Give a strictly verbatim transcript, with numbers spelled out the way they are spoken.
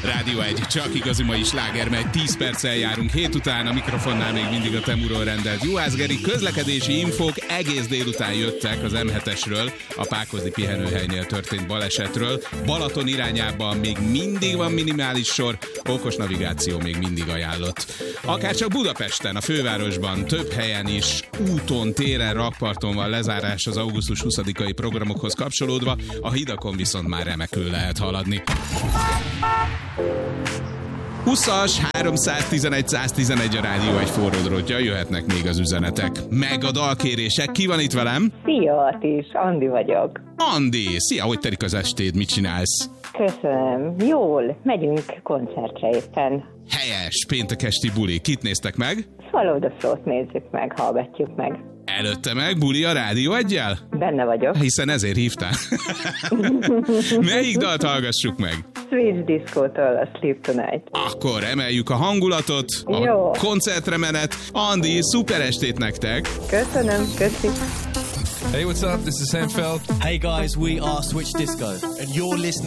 Rádió egy, csak igazi mai sláger megy, tíz perccel járunk hét után, a mikrofonnál még mindig a Temuról rendelt Juhász Geri. Közlekedési infók egész délután jöttek az em hetesről, a Pákozdi pihenőhelynél történt balesetről. Balaton irányában még mindig van minimális sor, okos navigáció még mindig ajánlott. Akár csak Budapesten, a fővárosban, több helyen is úton, téren, rakparton van lezárás az augusztus huszadikai programokhoz kapcsolódva, a hidakon viszont már remekül lehet haladni. húszas, háromszáztizenegy, száztizenegy a Rádió egy forró drótja, jöhetnek még az üzenetek. Meg a dalkérések, ki van itt velem? Szia, Atis, Andi vagyok. Andi, szia, hogy telik az estéd, mit csinálsz? Köszönöm, jól, megyünk koncertre éppen. Helyes, péntek esti buli, kit néztek meg? Follow the Flow-t nézzük meg, hallgatjuk meg. Előtte meg buli a Rádió egyel? Benne vagyok. Hiszen ezért hívtál. Melyik dalt hallgassuk meg? Switch Disco-tól a Sleep Tonight. Akkor emeljük a hangulatot, a Jó. koncertre menet. Andi, szuper estét nektek! Köszönöm, köszi. Hey, what's up? This is Sam Feld. Hey guys, we are Switch Disco, and you're listening